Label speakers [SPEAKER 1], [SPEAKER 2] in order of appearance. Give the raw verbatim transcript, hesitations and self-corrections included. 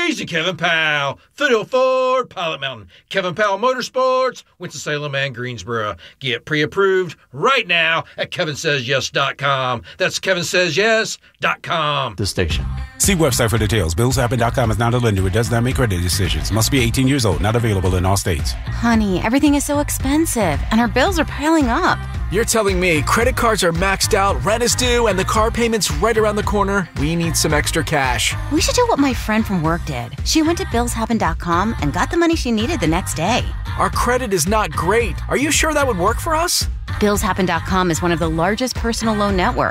[SPEAKER 1] Easy, Kevin Powell. Foothill Ford, Pilot Mountain. Kevin Powell Motorsports, Winston-Salem and Greensboro. Get pre-approved right now at kevin says yes dot com. That's kevin says yes dot com.
[SPEAKER 2] The station.
[SPEAKER 3] See website for details. bills happen dot com is not a lender. It does not make credit decisions. Must be eighteen years old. Not available in all states.
[SPEAKER 4] Honey, everything is so expensive, and our bills are piling up.
[SPEAKER 5] You're telling me credit cards are maxed out, rent is due, and the car payment's right around the corner? We need some extra cash.
[SPEAKER 4] We should do what my friend from work did. She went to bills happen dot com and got the money she needed the next day.
[SPEAKER 5] Our credit is not great. Are you sure that would work for us?
[SPEAKER 4] bills happen dot com is one of the largest personal loan networks.